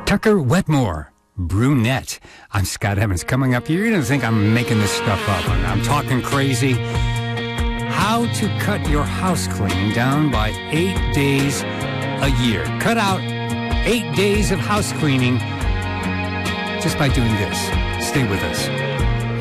Tucker Wetmore, brunette. I'm Scott Evans. Coming up, you're going to think I'm making this stuff up. I'm talking crazy. How to cut your house cleaning down by 8 days a year. Cut out 8 days of house cleaning just by doing this. Stay with us.